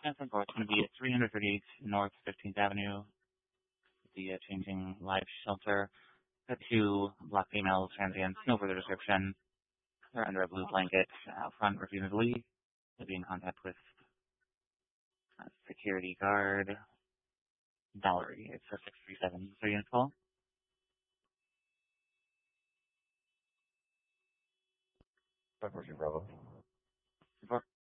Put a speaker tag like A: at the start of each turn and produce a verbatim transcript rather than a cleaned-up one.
A: ten four, it's going to be at three thirty-eight North fifteenth Avenue, the uh, changing live shelter. Got two black females, transients, no further description. They're under a blue blanket out front, refusing to leave. They'll be in contact with uh, security guard Valerie. It's a six three seven, so unit call.
B: five four two Bravo.
A: Report.